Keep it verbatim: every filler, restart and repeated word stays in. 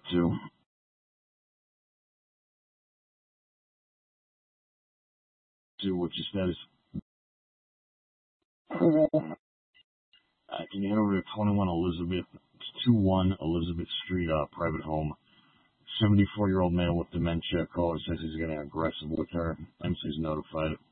to. To what you said is, uh, can you head over to twenty-one Elizabeth, it's two one Elizabeth Street, uh, private home. seventy-four-year-old male with dementia. Caller says he's getting aggressive with her. M C's notified.